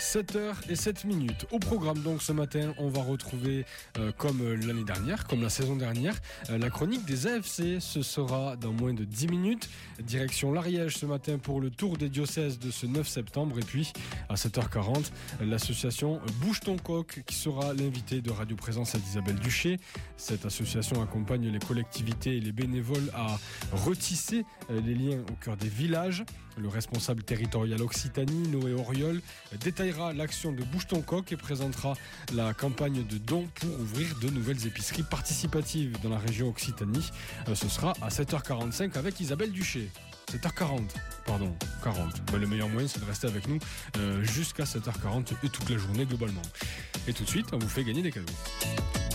7h07. Au programme donc ce matin, on va retrouver comme l'année dernière, comme la saison dernière, la chronique des AFC. Ce sera dans moins de 10 minutes. Direction l'Ariège ce matin pour le tour des diocèses de ce 9 septembre. Et puis à 7h40, l'association Bouge ton coq qui sera l'invité de Radio Présence d'Isabelle Duché. Cette association accompagne les collectivités et les bénévoles à retisser les liens au cœur des villages. Le responsable territorial Occitanie, Noé Auriol, détaillera l'action de Bouge ton coq et présentera la campagne de dons pour ouvrir de nouvelles épiceries participatives dans la région Occitanie. Ce sera à 7h45 avec Isabelle Duché. 7h40, pardon, 40. Ben, le meilleur moyen, c'est de rester avec nous jusqu'à 7h40 et toute la journée globalement. Et tout de suite, on vous fait gagner des cadeaux.